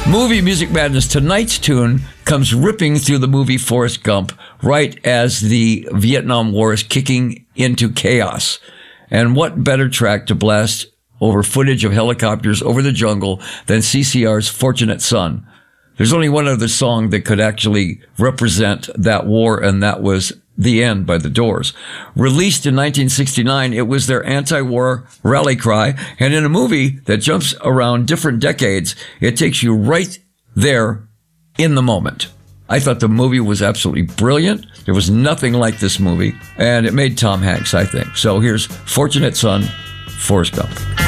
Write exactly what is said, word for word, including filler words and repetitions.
Movie Music Madness. Tonight's tune comes ripping through the movie Forrest Gump right as the Vietnam War is kicking into chaos. And what better track to blast over footage of helicopters over the jungle than C C R's Fortunate Son? There's only one other song that could actually represent that war, and that was The End by The Doors. Released in nineteen sixty-nine, it was their anti-war rally cry, and in a movie that jumps around different decades, it takes you right there in the moment. I thought the movie was absolutely brilliant. There was nothing like this movie, and it made Tom Hanks, I think. So here's Fortunate Son, Forrest Gump.